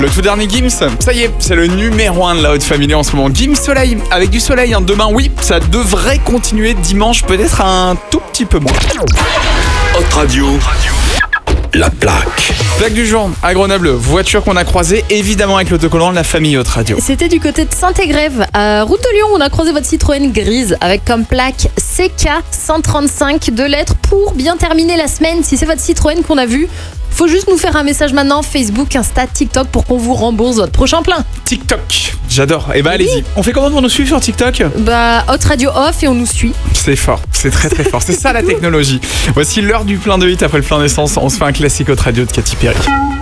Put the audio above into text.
Le tout dernier Gims, ça y est, c'est le numéro 1 de la Haute Family en ce moment. Gims Soleil, avec du soleil demain, oui, ça devrait continuer dimanche, peut-être un tout petit peu moins. Haute Radio, la plaque. Plaque du jour à Grenoble, voiture qu'on a croisée évidemment avec l'autocollant de la famille Haute Radio. C'était du côté de Saint-Égrève. À Route de Lyon, on a croisé votre Citroën grise avec comme plaque CK 135, 2 lettres pour bien terminer la semaine. Si c'est votre Citroën qu'on a vu, faut juste nous faire un message maintenant, Facebook, Insta, TikTok pour qu'on vous rembourse votre prochain plein. TikTok, j'adore. Et bah allez-y. On fait comment pour nous suivre sur TikTok ? Haute Radio off et on nous suit. C'est fort, c'est très très fort. C'est ça la technologie. Voici l'heure du plein de hits après le plein d'essence. On se fait un classique Haute Radio de Katy Perry.